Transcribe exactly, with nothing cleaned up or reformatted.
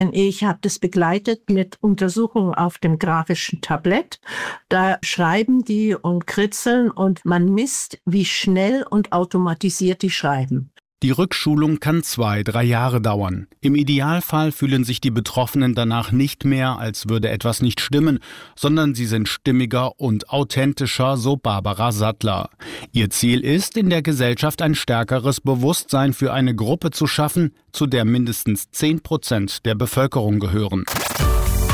Ich habe das begleitet mit Untersuchungen auf dem grafischen Tablett. Da schreiben die und kritzeln und man misst, wie schnell und automatisiert die schreiben. Die Rückschulung kann zwei, drei Jahre dauern. Im Idealfall fühlen sich die Betroffenen danach nicht mehr, als würde etwas nicht stimmen, sondern sie sind stimmiger und authentischer, so Barbara Sattler. Ihr Ziel ist, in der Gesellschaft ein stärkeres Bewusstsein für eine Gruppe zu schaffen, zu der mindestens zehn Prozent der Bevölkerung gehören.